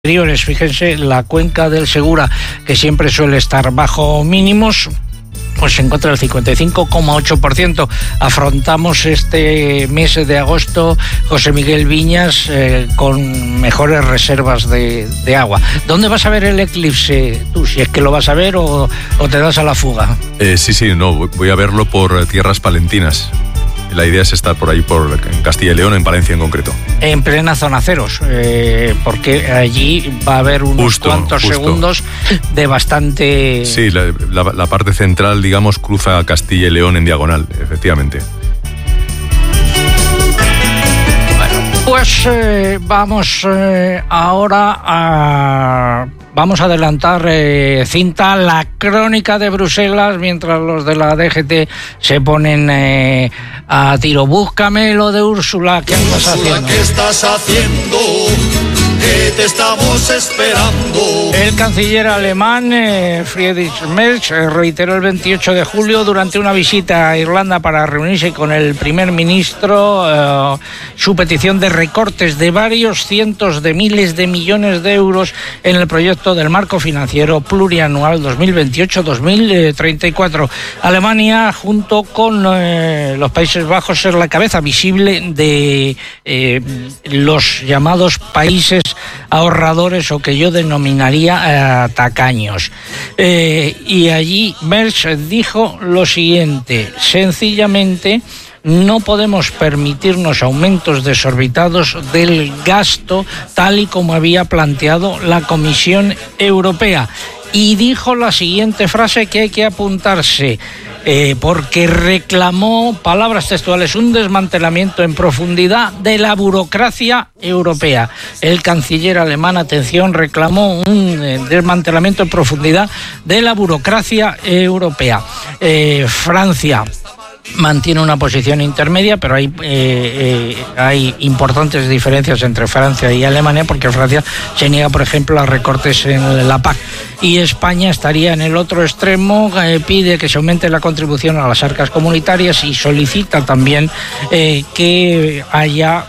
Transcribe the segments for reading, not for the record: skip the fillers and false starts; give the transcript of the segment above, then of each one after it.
exteriores. Fíjense, la cuenca del Segura, que siempre suele estar bajo mínimos, pues se encuentra el 55,8%. Afrontamos este mes de agosto, José Miguel Viñas, con mejores reservas de agua. ¿Dónde vas a ver el eclipse tú? Si es que lo vas a ver o te das a la fuga. Voy a verlo por tierras palentinas. La idea es estar por ahí, en Castilla y León, en Palencia en concreto. En plena zona ceros, porque allí va a haber unos cuantos segundos de bastante... Sí, la parte central, digamos, cruza Castilla y León en diagonal, efectivamente. Pues vamos ahora vamos a adelantar cinta, la crónica de Bruselas, mientras los de la DGT se ponen a tiro. Búscame lo de Úrsula. ¿Qué andas haciendo? ¿Qué estás haciendo? ¿Qué te estamos esperando? El canciller alemán Friedrich Merz reiteró el 28 de julio durante una visita a Irlanda para reunirse con el primer ministro su petición de recortes de varios cientos de miles de millones de euros en el proyecto del marco financiero plurianual 2028-2034. Alemania, junto con los Países Bajos, es la cabeza visible de los llamados países ahorradores, o que yo denominaría tacaños. Y allí Merz dijo lo siguiente: sencillamente no podemos permitirnos aumentos desorbitados del gasto tal y como había planteado la Comisión Europea. Y dijo la siguiente frase que hay que apuntarse, porque reclamó, palabras textuales, un desmantelamiento en profundidad de la burocracia europea. El canciller alemán, atención, reclamó un desmantelamiento en profundidad de la burocracia europea. Francia mantiene una posición intermedia, pero hay importantes diferencias entre Francia y Alemania, porque Francia se niega, por ejemplo, a recortes en la PAC. Y España estaría en el otro extremo, pide que se aumente la contribución a las arcas comunitarias y solicita también que haya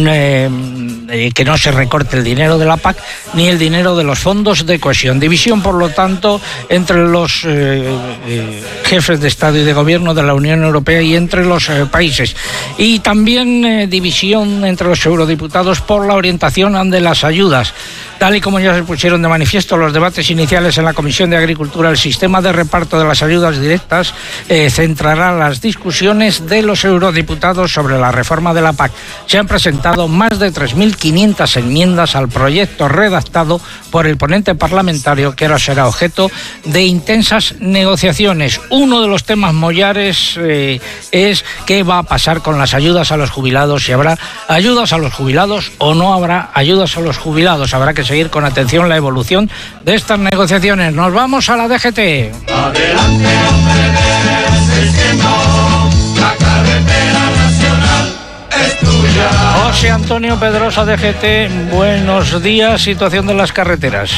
que no se recorte el dinero de la PAC ni el dinero de los fondos de cohesión. División, por lo tanto, entre los jefes de Estado y de Gobierno de la Unión Europea y entre los países. Y también división entre los eurodiputados por la orientación de las ayudas. Tal y como ya se pusieron de manifiesto los debates iniciales en la Comisión de Agricultura, el sistema de reparto de las ayudas directas centrará las discusiones de los eurodiputados sobre la reforma de la PAC. Se han presentado más de 3.500 enmiendas al proyecto redactado por el ponente parlamentario, que ahora será objeto de intensas negociaciones. Uno de los temas mollares es qué va a pasar con las ayudas a los jubilados, si habrá ayudas a los jubilados o no habrá ayudas a los jubilados. Habrá que seguir con atención la evolución de estas negociaciones. Nos vamos a la DGT. Adelante, hombre del 600, la carretera nacional es tuya. José Antonio Pedrosa, DGT, buenos días. Situación de las carreteras.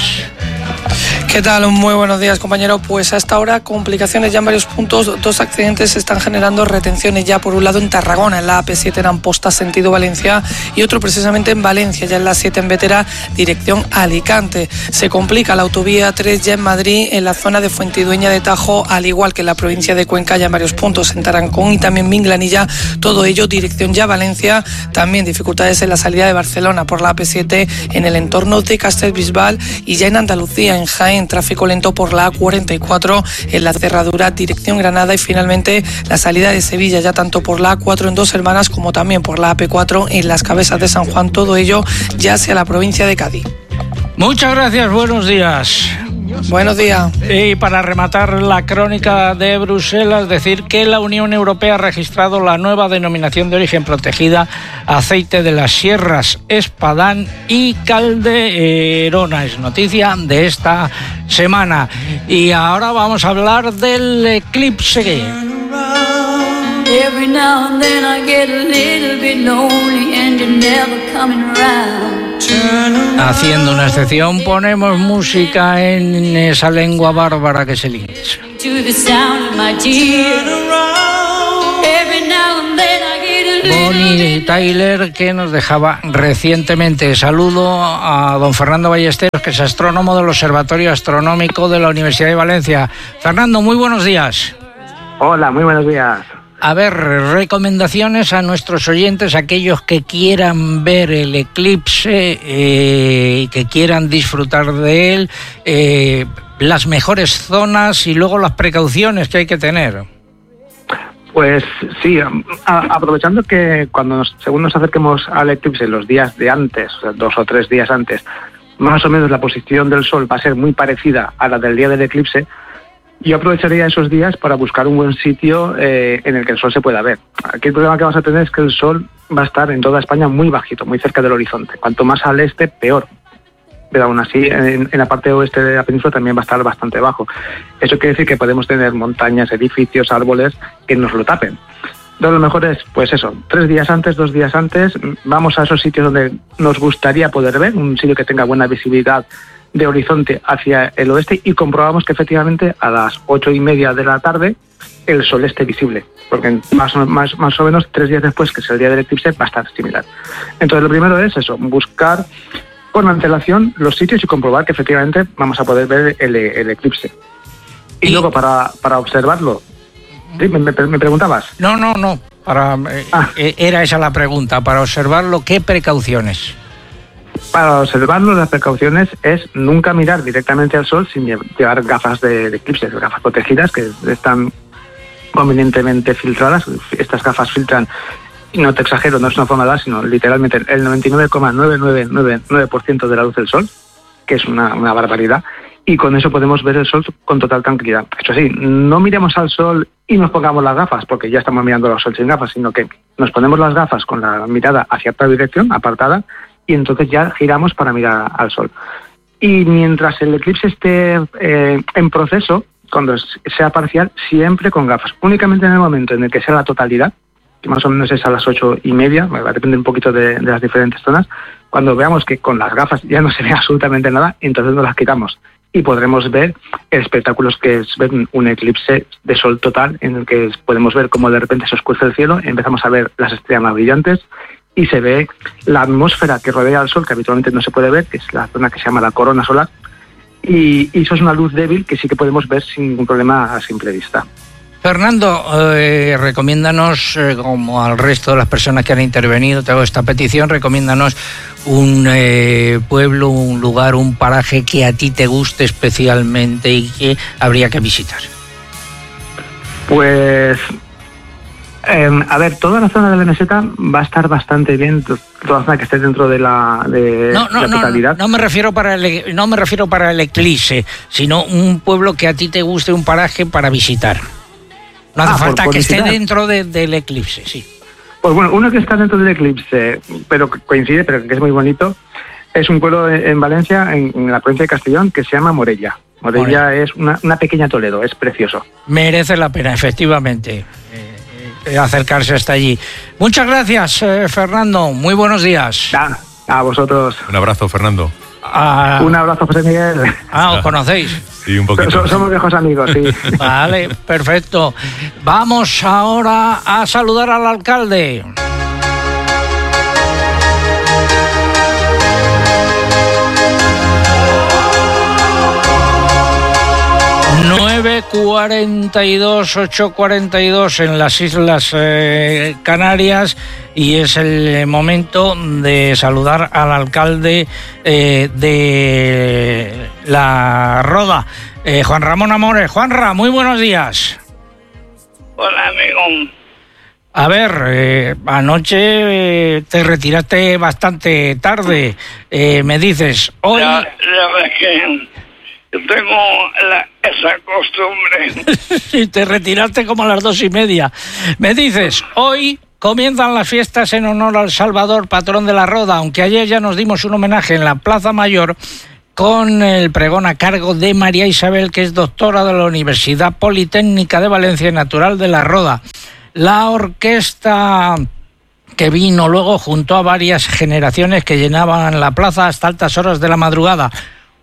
¿Qué tal? Muy buenos días, compañero. Pues hasta ahora complicaciones ya en varios puntos. 2 accidentes están generando retenciones ya. Por un lado en Tarragona, en la AP7 en Amposta, sentido Valencia, y otro precisamente en Valencia, ya en la 7 en Bétera, dirección Alicante. Se complica la autovía 3 ya en Madrid, en la zona de Fuentidueña de Tajo, al igual que en la provincia de Cuenca, ya en varios puntos, en Tarancón y también Minglanilla. Todo ello dirección ya Valencia. También dificultades en la salida de Barcelona por la AP7 en el entorno de Castellbisbal, y ya en Andalucía, en Jaén, tráfico lento por la A44 en la cerradura dirección Granada, y finalmente la salida de Sevilla ya tanto por la A4 en Dos Hermanas como también por la AP4 en las Cabezas de San Juan, todo ello ya hacia la provincia de Cádiz. Muchas gracias, buenos días. Buenos días. Y para rematar la crónica de Bruselas, decir que la Unión Europea ha registrado la nueva denominación de origen protegida aceite de las sierras Espadán y Calderona. Es noticia de esta semana. Y ahora vamos a hablar del eclipse. Every now and then I get a little bit lonely and you're never coming around. Haciendo una excepción, ponemos música en esa lengua bárbara que es el inglés. To the sound of my tears. Every now and then I get a Bonnie Tyler, que nos dejaba recientemente. Saludo a don Fernando Ballesteros, que es astrónomo del Observatorio Astronómico de la Universidad de Valencia. Fernando, muy buenos días. Hola, muy buenos días. A ver, recomendaciones a nuestros oyentes, aquellos que quieran ver el eclipse y que quieran disfrutar de él, las mejores zonas y luego las precauciones que hay que tener. Pues sí, aprovechando que según nos acerquemos al eclipse los días de antes, 2 o 3 días antes, más o menos la posición del Sol va a ser muy parecida a la del día del eclipse. Yo aprovecharía esos días para buscar un buen sitio en el que el Sol se pueda ver. Aquí el problema que vas a tener es que el Sol va a estar en toda España muy bajito, muy cerca del horizonte. Cuanto más al este, peor. Pero aún así, en la parte oeste de la península también va a estar bastante bajo. Eso quiere decir que podemos tener montañas, edificios, árboles que nos lo tapen. Entonces, lo mejor es, pues eso, 3 días antes, 2 días antes, vamos a esos sitios donde nos gustaría poder ver, un sitio que tenga buena visibilidad de horizonte hacia el oeste, y comprobamos que efectivamente a las 8:30 de la tarde el Sol esté visible, porque más o menos 3 días después, que es el día del eclipse, va a estar similar. Entonces lo primero es eso, buscar con antelación los sitios y comprobar que efectivamente vamos a poder ver el eclipse. Y luego para observarlo, ¿sí? ¿Me preguntabas? No. Era esa la pregunta. Para observarlo, ¿qué precauciones? Para observarlo, las precauciones es nunca mirar directamente al Sol sin llevar gafas de eclipse, gafas protegidas que están convenientemente filtradas. Estas gafas filtran, y no te exagero, no es una forma de dar, sino literalmente el 99,9999% de la luz del Sol, que es una barbaridad, y con eso podemos ver el Sol con total tranquilidad. Eso sí, no miremos al Sol y nos pongamos las gafas, porque ya estamos mirando al Sol sin gafas, sino que nos ponemos las gafas con la mirada hacia otra dirección, apartada, y entonces ya giramos para mirar al Sol. Y mientras el eclipse esté en proceso, cuando sea parcial, siempre con gafas. Únicamente en el momento en el que sea la totalidad, que más o menos es a las 8:30, va a depender un poquito de las diferentes zonas, cuando veamos que con las gafas ya no se ve absolutamente nada, entonces nos las quitamos y podremos ver espectáculos que es ver un eclipse de Sol total, en el que podemos ver cómo de repente se oscurece el cielo, empezamos a ver las estrellas más brillantes y se ve la atmósfera que rodea al Sol, que habitualmente no se puede ver, que es la zona que se llama la corona solar, y eso es una luz débil que sí que podemos ver sin ningún problema a simple vista. Fernando, recomiéndanos, como al resto de las personas que han intervenido, te hago esta petición, recomiéndanos un pueblo, un lugar, un paraje que a ti te guste especialmente y que habría que visitar. Pues, a ver, toda la zona de la meseta va a estar bastante bien, toda la zona que esté dentro de la totalidad. No me refiero para el eclipse, sino un pueblo que a ti te guste, un paraje para visitar. No hace falta que esté dentro del eclipse, sí. Pues bueno, uno que está dentro del eclipse, pero que coincide, pero que es muy bonito, es un pueblo en Valencia, en la provincia de Castellón, que se llama Morella. Morella es una pequeña Toledo, es precioso. Merece la pena, efectivamente, acercarse hasta allí. Muchas gracias, Fernando. Muy buenos días. A vosotros. Un abrazo, Fernando. Un abrazo, José Miguel. ¿Os conocéis? Sí, un poquito. Somos viejos amigos, sí. Vale, perfecto. Vamos ahora a saludar al alcalde. ...9:42, 8:42 en las Islas Canarias, y es el momento de saludar al alcalde de La Roda, Juan Ramón Amores. Juanra, muy buenos días. Hola, amigo. A ver, anoche te retiraste bastante tarde, me dices, hoy... Ya ves que yo tengo esa costumbre. Sí, te retiraste como a las 2:30. Me dices, hoy comienzan las fiestas en honor al Salvador, patrón de La Roda, aunque ayer ya nos dimos un homenaje en la Plaza Mayor con el pregón a cargo de María Isabel, que es doctora de la Universidad Politécnica de Valencia y natural de La Roda. La orquesta que vino luego juntó a varias generaciones que llenaban la plaza hasta altas horas de la madrugada.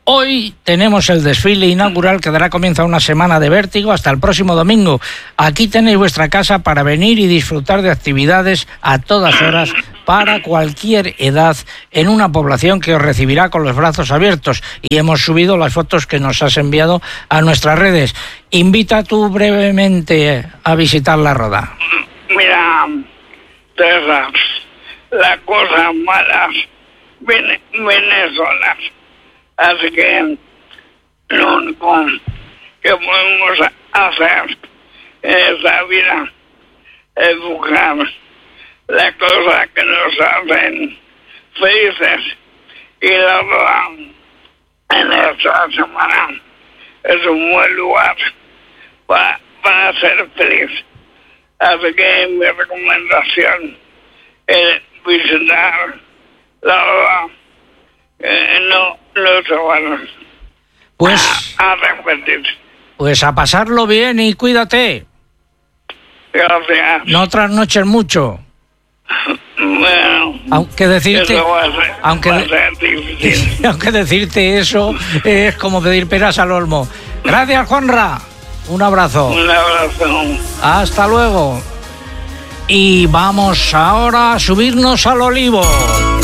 Hoy tenemos el desfile inaugural que dará comienzo a una semana de vértigo hasta el próximo domingo. Aquí tenéis vuestra casa para venir y disfrutar de actividades a todas horas para cualquier edad en una población que os recibirá con los brazos abiertos. Y hemos subido las fotos que nos has enviado a nuestras redes. Invita tú brevemente a visitar la Roda. Mira, César, las cosas malas vienen solas. Así que lo único que podemos hacer en esta vida es buscar las cosas que nos hacen felices. Y la verdad, en esta semana es un buen lugar para ser feliz. Así que mi recomendación es visitar la verdad. No se van a repetir. Pues a pasarlo bien y cuídate. Gracias. No trasnoches mucho. Bueno, aunque decirte eso va a ser difícil. Aunque decirte eso es como pedir peras al olmo. Gracias, Juanra. Un abrazo. Un abrazo. Hasta luego. Y vamos ahora a subirnos al olivo.